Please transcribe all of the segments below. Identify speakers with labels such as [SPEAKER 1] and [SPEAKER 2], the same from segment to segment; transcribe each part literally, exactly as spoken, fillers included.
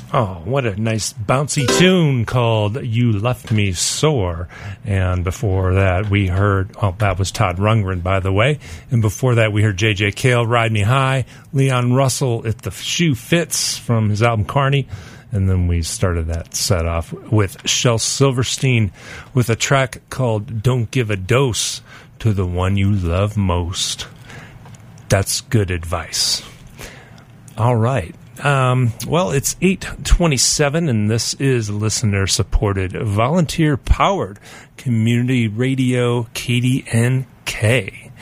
[SPEAKER 1] Oh, what a nice bouncy tune called You Left Me Sore. And before that, we heard, oh, that was Todd Rundgren, by the way. And before that, we heard J J Cale, Ride Me High, Leon Russell, If the Shoe Fits, from his album Carney. And then we started that set off with Shel Silverstein with a track called Don't Give a Dose to the One You Love Most. That's good advice. All right. Um, well, it's eight twenty-seven, and this is listener-supported, volunteer-powered community radio K D N K.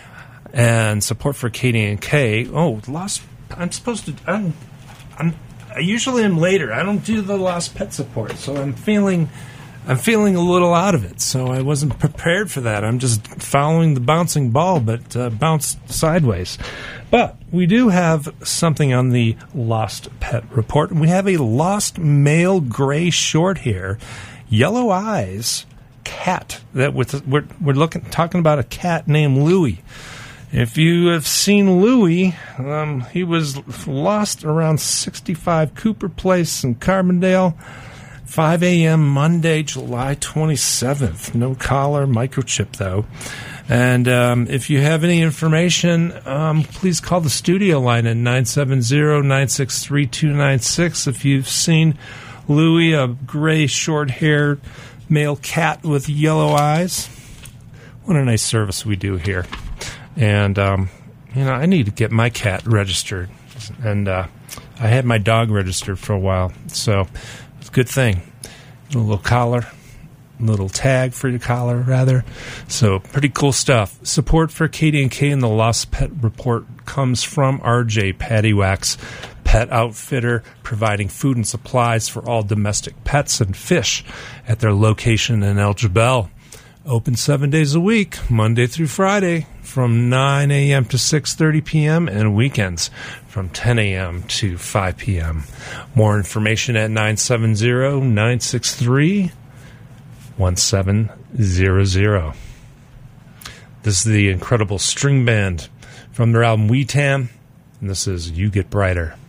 [SPEAKER 1] And support for K D N K, oh, lost, I'm supposed to, I'm, I'm, I usually am later. I don't do the lost pet support, so I'm feeling, I'm feeling a little out of it, so I wasn't prepared for that. I'm just following the bouncing ball, but uh, bounced sideways. But we do have something on the Lost Pet Report. We have a lost male gray short hair, yellow eyes cat. That with we're we're looking talking about a cat named Louie. If you have seen Louie, um, he was lost around sixty-five Cooper Place in Carbondale, five a.m. Monday, July twenty-seventh. No collar, microchip though. And um, if you have any information, um, please call the studio line at nine seven zero, nine six three, two nine six. If you've seen Louie, a gray, short-haired male cat with yellow eyes, what a nice service we do here. And, um, you know, I need to get my cat registered. And uh, I had my dog registered for a while, so it's a good thing. A little collar. Little tag for your collar, rather. So, pretty cool stuff. Support for K D N K and the Lost Pet Report comes from R J Pattywax Pet Outfitter, providing food and supplies for all domestic pets and fish at their location in El Jebel. Open seven days a week, Monday through Friday, from nine a.m. to six thirty p.m. and weekends from ten a.m. to five p.m. More information at nine seven zero, nine six three, one seven zero zero. This is the incredible string band from their album We Tam, and this is You Get Brighter.